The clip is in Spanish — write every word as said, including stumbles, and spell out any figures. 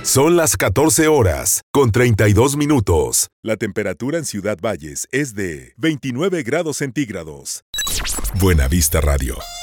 Son las catorce horas, con treinta y dos minutos. La temperatura en Ciudad Valles es de veintinueve grados centígrados. Buena Vista Radio.